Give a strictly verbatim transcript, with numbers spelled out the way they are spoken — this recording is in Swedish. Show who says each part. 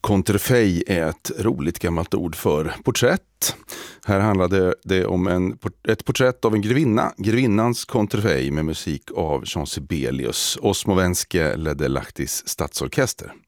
Speaker 1: Contrefej är ett roligt gammalt ord för porträtt. Här handlade det om en, ett porträtt av en grevinna, grevinnans Contrefej med musik av Jean Sibelius. Osmo Wenske ledde Lahtis stadsorkester.